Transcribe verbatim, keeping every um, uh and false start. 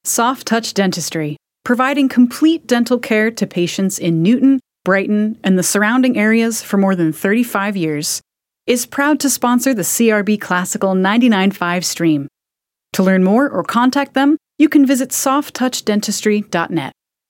Soft Touch Dentistry, providing complete dental care to patients in Newton, Brighton, and the surrounding areas for more than thirty-five years, is proud to sponsor the C R B Classical ninety-nine point five stream. To learn more or contact them, you can visit soft touch dentistry dot net.